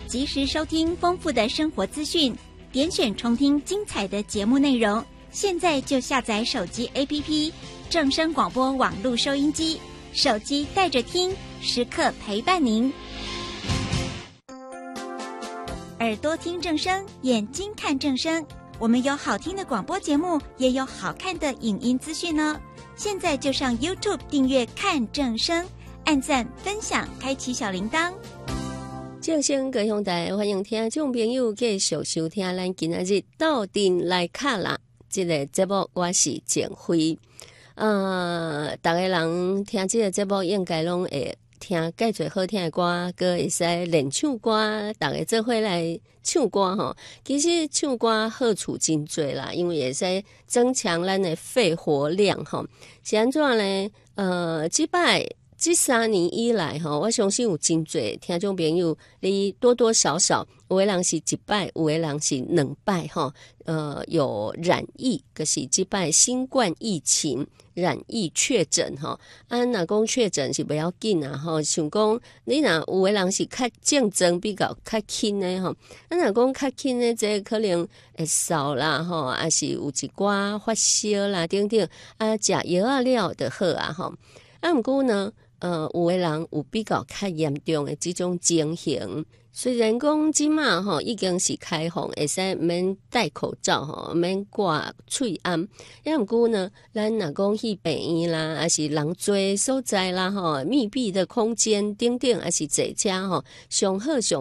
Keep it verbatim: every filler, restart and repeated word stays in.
及时收听丰富的生活资讯，点选重听精彩的节目内容。现在就下载手机 A P P 正声广播网络收音机，手机带着听，时刻陪伴您。耳朵听正声，眼睛看正声。我们有好听的广播节目，也有好看的影音资讯呢。现在就上 YouTube 订阅看正声，按赞分享，开启小铃铛。 正声高雄台欢迎听众朋友继续收听咱今仔日斗阵来卡啦，这个节目我是静辉。呃，大家人听这个节目应该拢会听介侪好听的歌，搁会使练唱歌，大家做伙来唱歌吼。其实唱歌好处真多啦，因为会使增强咱的肺活量吼。是安怎呢？呃，即摆这三年以来吼，我相信有真侪听众朋友，你多多少少有的人是一摆，有的人是两摆吼。呃，有染疫，可是即摆新冠疫情染疫确诊吼，啊，若讲确诊是不要紧啊吼，想讲你若有的人是较竞争比较较轻的吼，啊，若讲较轻的这可能会少啦吼，啊是有一寡发烧啦等等，啊，食药啊了就好啊吼，啊，毋过呢。呃，有的人有比较较严重的这种情形，虽然讲即马吼已经是开放，会使免戴口罩吼，免挂喙罨，也毋过呢，咱若讲去病院啦，还是人多所在啦吼，密闭的空间等等，还是坐车吼，上好上。